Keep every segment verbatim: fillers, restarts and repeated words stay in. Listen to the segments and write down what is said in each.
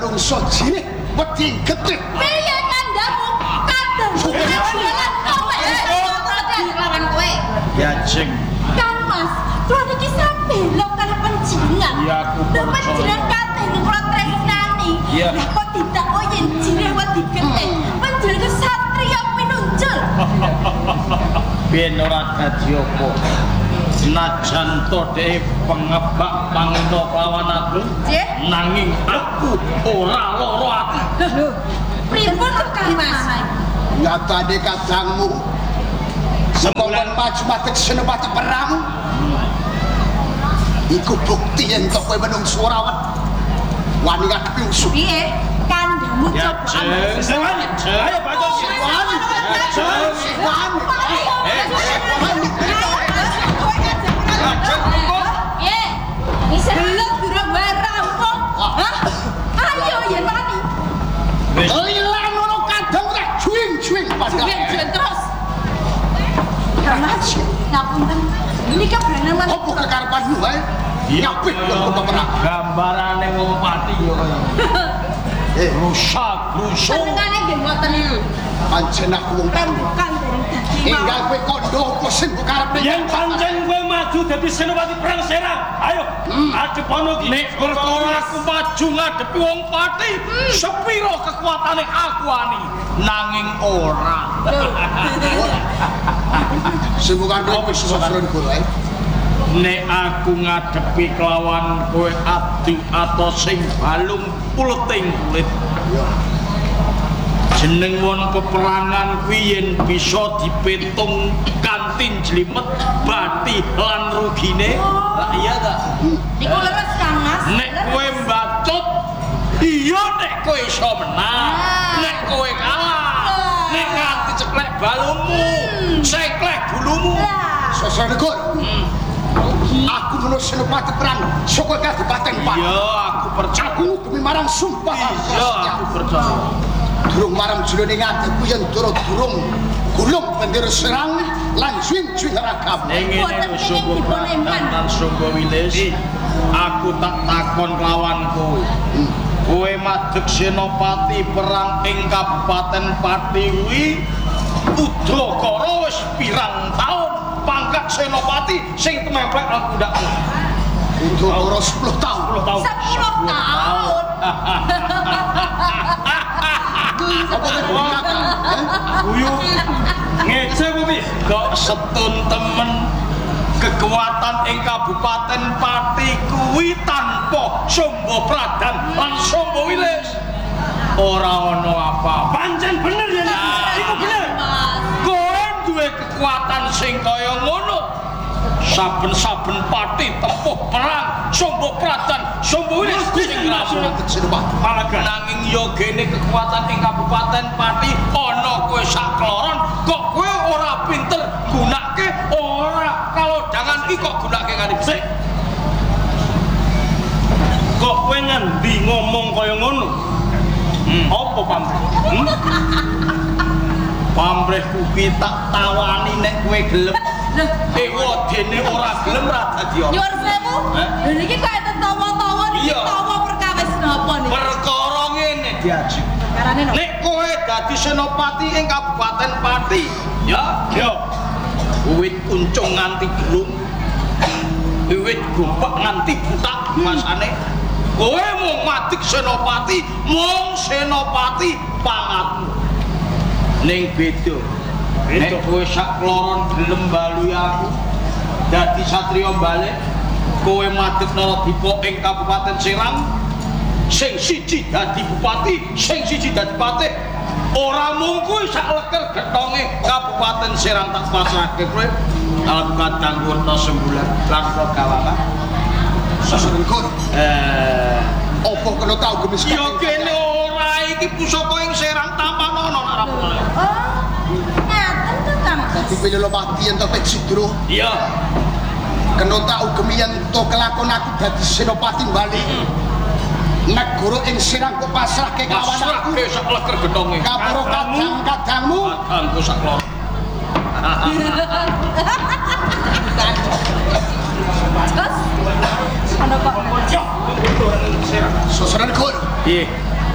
menungso cilik wedi getih. Piye kandamu? Kadang jalan kowe. Lawan kowe. Ya jeng. Kang Mas, kula niki sabelok karo panjenengan. Iya aku percaya. Panjenengan kate kula tresnani. Iya. Lah kok tidak oyen cilik wedi getih. Panjenengan satriya pinunjul. Ben ora dadi apa. Senajan to dhek pengebak pangino lawan aku. Nanging aku ora lara ati. Lho, pripun kok Kang Mas? Nyatane kadangmu sebulan maju mati senopati perang. Iku bukti yen to kowe menungso rawat. Wani ngadepi musuh. Piye? Kandamu Ya coba. jeng. Ayo baca siwan. Ya jeng. Siwan. Eh. Piye? Bisa belum durung rampung. Hah? Ayo yen wani. Wis Lilan ngono kadang tak juing-juing padha. Juing terus. Karena ngapunten. Ini kebenaran Mas. Opo kekarepanmu wae? Nyapit kok peperang. gambarane wong mati yo kaya. Eh, Rusak, rusuk. Senengane nggih mboten iki. pancen aku wong Pembukaan dereng dadi. enggal kowe kondo apa sing karep Yen pancen kowe maju dadi senopati perang Serang, ayo adepono iki. Nek perkara aku maju ngadepi wong pati, sepiro kekuatane aku ani, nanging ora. sing kandha wis sesron kowe. Nek aku ngadepi kelawan kowe adu atau sing balung puleting kulit. Jeneng won peperangan kuwi yen bisa dipetung kanthi jlimet bati lan rugine. Lah iya ta? Niku leres Kang Mas. Nek kowe mbacut, iya nek kowe iso menang. Nek kowe kalah, nek nganti ceklek balungmu, ceklek bulumu. Sesron kowe. Aku menuh senopati perang saka Kabupaten Pati. Iya, aku percaya. Aku demi marang sumpah. Iya, aku percaya. Durung marang jroning atiku yen durung gulung bendera Serang lan juing-juing ragam. Ning ngene sumbo lan sumbo wilis. Aku tak takon kelawan kowe. Kowe madeg senopati perang ing Kabupaten Pati kuwi udakara wis pirang taun pangkat senopati sing tememplek lan kundakmu. Udakara sepuluh tahun. sepuluh tahun. sepuluh tahun. Apa kata? Guyu ngece kuwi. Kok setun temen kekuatan ing Kabupaten Pati kuwi tanpa Sombo Pradan lan Sombo Wilis ora ana apa. Pancen bener ya. Iku bener. Kowe duwe kekuatan sing kaya ngono. Saben-saben pati tempuh perang Sombo Pradan Sombo Wilis sing rampung Senopati. Palagan. nanging yo gene kekuatan ing Kabupaten Pati ana kowe sakloron kok kowe ora pinter gunake ora kalodhangan iki kok gunake kali Sik. Kok kowe ngendi ngomong kaya ngono? Hmm. Apa pamrih? Hmm? pamrih kuwi tak tawani nek kowe gelem eh wadene ora gelem ra dadi apa Nyuwun sewu. Lha niki kok enten tawa-tawa niki Iya. tawa perkawis napa niki? perkara ngene diaju Karane no. nek kowe dadi senopati ing Kabupaten Pati ya Yo. wiwit kuncung nganti gelung wiwit gumpak nganti butak masane kowe mung madik senopati mung senopati pangatmu ning beda nek kowe sakloron gelem balui aku dadi satriya balik kowe madeg Naradipa ing Kabupaten Serang sing siji dadi bupati sing siji dadi patih ora mung kuwi sak leker getonge Kabupaten Serang tak pasrahke kowe dalam kadang kurta sembulan lan Progawana Sesron kowe. eh Apa kena tau gemis ya kene ora iki pusaka ing Serang tampanono ora boleh Oh. Ngaten to Kang Mas. dadi pilih lo mati yen to Cidro. iya Kena tau gemiyen to kelakon aku dadi senopati bali. Negara ing Serang kok pasrahke kawan aku. pasrahke sak leker getonge Kaporo kadang-kadangmu kadangku sak loro Terus ana kok sesron kowe. piye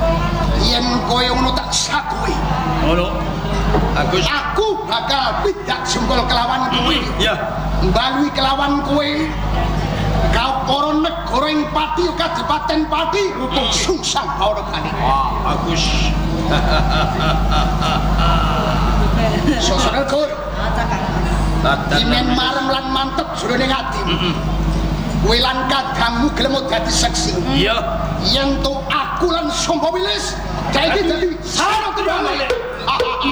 yen kowe ngono tak sakui ngono Agus aku bakal pidak sungkul kelawan kowe ya mbalui kelawan kowe kau para negara ing Pati Kadipaten Pati rupuk sungsang ora kali wah Agus sosone kur Acak. imen marem lan mantep jroning atimu kowe lan kadangmu gelem dadi seksi iya yen to aku lan Sombo Wilis dadi dadi sareng